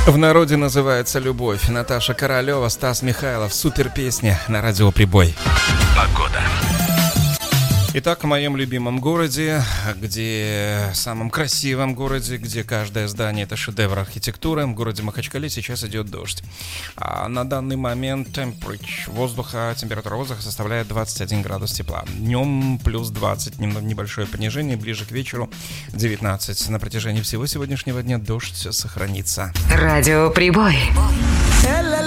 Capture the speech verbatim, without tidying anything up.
В народе называется «Любовь». Наташа Королева, Стас Михайлов. Супер песня на радио «Прибой». Погода. Итак, в моем любимом городе, где самом красивом городе, где каждое здание — это шедевр архитектуры, в городе Махачкале сейчас идет дождь. А на данный момент воздуха, температура воздуха составляет двадцать один градус тепла. Днем плюс двадцать, небольшое понижение, ближе к вечеру девятнадцать. На протяжении всего сегодняшнего дня дождь сохранится. Радио «Прибой».